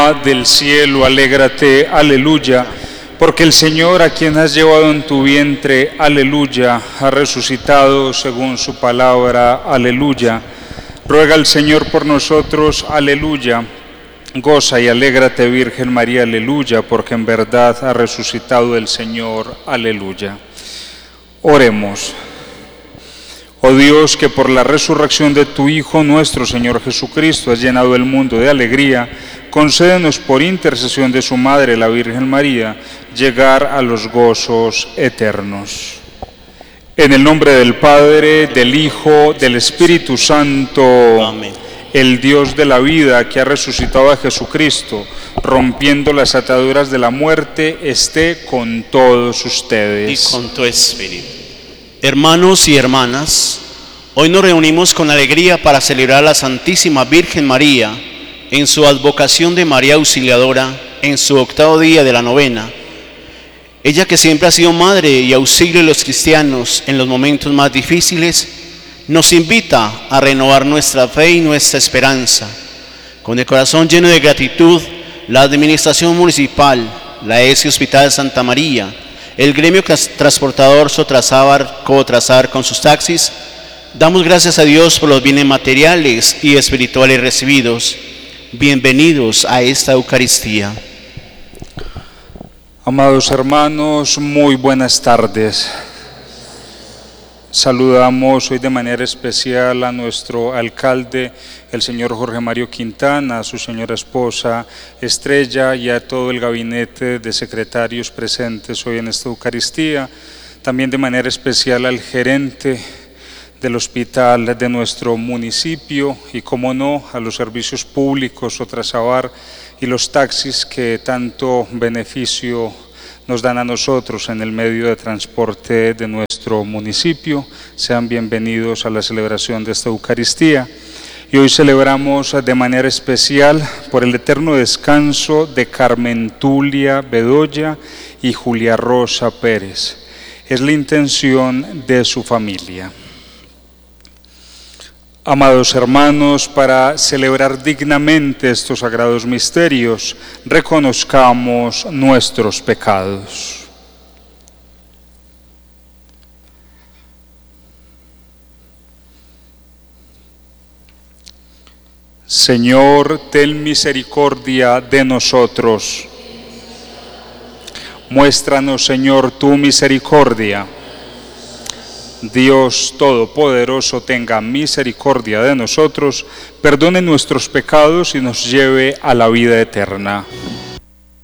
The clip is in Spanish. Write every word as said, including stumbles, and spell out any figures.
Reina del cielo, alégrate, aleluya, porque el Señor, a quien has llevado en tu vientre, aleluya, ha resucitado según su palabra, aleluya. Ruega al Señor por nosotros, aleluya. Goza y alégrate, Virgen María, aleluya, porque en verdad ha resucitado el Señor, aleluya. Oremos. Oh Dios, que por la resurrección de tu Hijo, nuestro Señor Jesucristo, has llenado el mundo de alegría, concédenos por intercesión de su Madre, la Virgen María, llegar a los gozos eternos. En el nombre del Padre, del Hijo, del Espíritu Santo. Amén. El Dios de la vida, que ha resucitado a Jesucristo, rompiendo las ataduras de la muerte, esté con todos ustedes. Y con tu espíritu. Hermanos y hermanas, hoy nos reunimos con alegría para celebrar a la Santísima Virgen María en su advocación de María Auxiliadora en su octavo día de la novena. Ella, que siempre ha sido madre y auxilio de los cristianos en los momentos más difíciles, nos invita a renovar nuestra fe y nuestra esperanza. Con el corazón lleno de gratitud, la Administración Municipal, la E S I Hospital de Santa María, el gremio transportador Sotrazábar, Cotrazar con sus taxis, damos gracias a Dios por los bienes materiales y espirituales recibidos. Bienvenidos a esta Eucaristía. Amados hermanos, muy buenas tardes. Saludamos hoy de manera especial a nuestro alcalde, el señor Jorge Mario Quintana, a su señora esposa Estrella y a todo el gabinete de secretarios presentes hoy en esta Eucaristía. También de manera especial al gerente del hospital de nuestro municipio y, como no, a los servicios públicos, Sotrazábar y los taxis que tanto beneficio nos dan a nosotros en el medio de transporte de nuestro municipio. Sean bienvenidos a la celebración de esta Eucaristía. Y hoy celebramos de manera especial por el eterno descanso de Carmen Tulia Bedoya y Julia Rosa Pérez. Es la intención de su familia. Amados hermanos, para celebrar dignamente estos sagrados misterios, reconozcamos nuestros pecados. Señor, ten misericordia de nosotros. Muéstranos, Señor, tu misericordia. Dios Todopoderoso, tenga misericordia de nosotros, perdone nuestros pecados y nos lleve a la vida eterna.